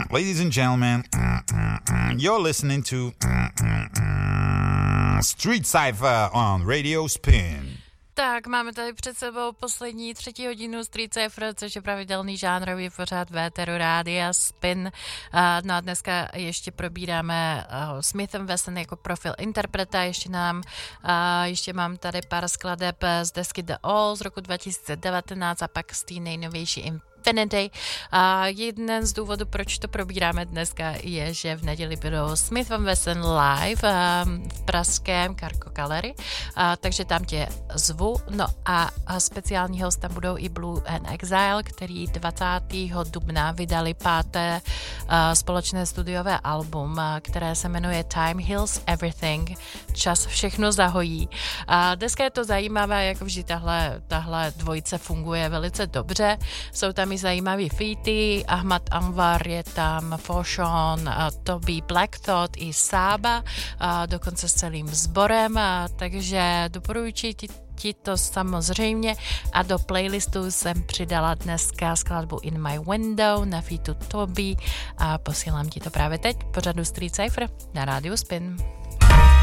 ladies and gentlemen, you're listening to Street Cypher on Radio Spin. Tak, máme tady před sebou poslední 3. hodinu Street Cypher, což je pravidelný žánrový pořad Véteru Rádia Spin. No a dneska ještě probíráme Smith & Wesson jako profil interpreta. Ještě mám tady pár skladeb z desky The All z roku 2019 a pak z té nejnovější Infinity. Jeden z důvodů, proč to probíráme dneska, je, že v neděli budou Smith & Wesson live v pražském Carco Gallery, takže tam tě zvu. No a speciální host tam budou i Blue and Exile, který 20. dubna vydali 5. společné studiové album, které se jmenuje Time Heals Everything. Čas všechno zahojí. Dneska je to zajímavé, jako vždy tahle dvojice funguje velice dobře. Jsou tam i zajímavý featy, Ahmad Anwar je tam, Foshon, Toby Black Thought i Saba, dokonce s celým sborem, takže doporučuji ti to samozřejmě a do playlistu jsem přidala dneska skladbu In My Window na featu Toby a posílám ti to právě teď, pořadu Street Cypher na rádiu Spin.